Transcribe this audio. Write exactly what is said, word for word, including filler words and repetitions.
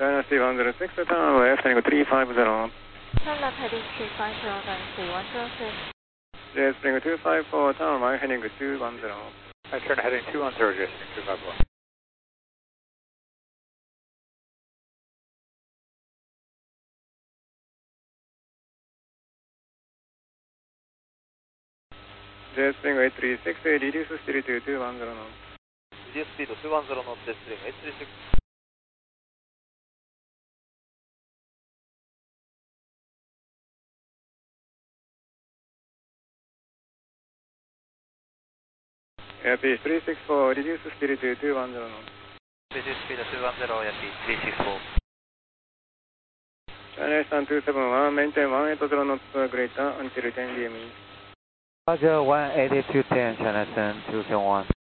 Dynasty one zero six, turn left, heading three five zero. Turn left heading three five zero, Dynasty one zero six. J Spring two five four, turn right, heading two one zero. I turn heading two one zero, J Spring two five four. J Spring eight three six, reduce speed to two one zero knots. Reduce speed to two one zero knots, J Spring eight three six. Airspeed three six four, reduce speed to two one zero knots. Reduce speed to two one zero, airspeed three six four. China Eastern two seven one, maintain one eight zero knots greater until ten D M E. Roger, one eighty two ten, China Eastern two seven one.